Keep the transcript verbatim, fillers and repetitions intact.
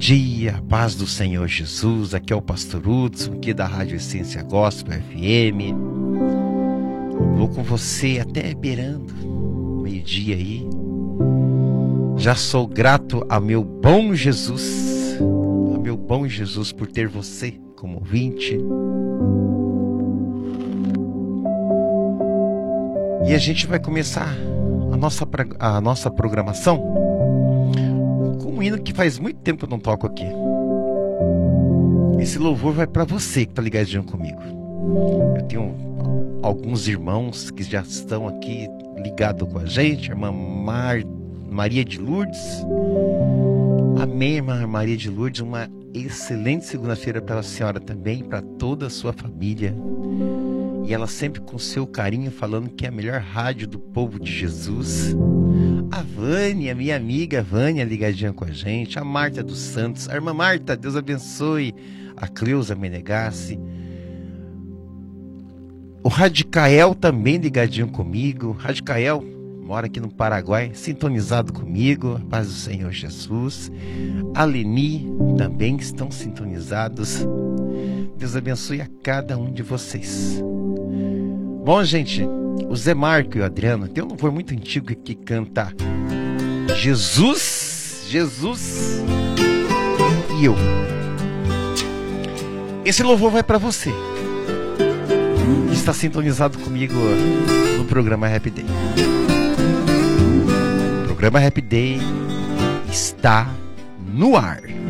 dia, a paz do Senhor Jesus. Aqui é o Pastor Hudson, aqui da Rádio Essência Gospel F M. Vou com você até beirando meio-dia aí. Já sou grato a meu bom Jesus, a meu bom Jesus por ter você como ouvinte. E a gente vai começar a nossa, a nossa programação com um hino que faz muito tempo que eu não toco aqui. Esse louvor vai para você que tá ligadinho comigo. Eu tenho alguns irmãos que já estão aqui ligados com a gente. A irmã Mar... Maria de Lourdes. Amém, irmã Maria de Lourdes. Uma excelente segunda-feira para a senhora também, para toda a sua família. E ela sempre com seu carinho falando que é a melhor rádio do povo de Jesus. A Vânia, minha amiga Vânia, ligadinha com a gente. A Marta dos Santos. A irmã Marta, Deus abençoe. A Cleusa Menegassi. O Radicael também ligadinho comigo. Radicael mora aqui no Paraguai, sintonizado comigo. A paz do Senhor Jesus. A Leni também estão sintonizados. Deus abençoe a cada um de vocês. Bom, gente, o Zé Marco e o Adriano tem um louvor muito antigo que canta Jesus, Jesus e eu. Esse louvor vai para você que está sintonizado comigo no programa Happy Day. O programa Happy Day está no ar.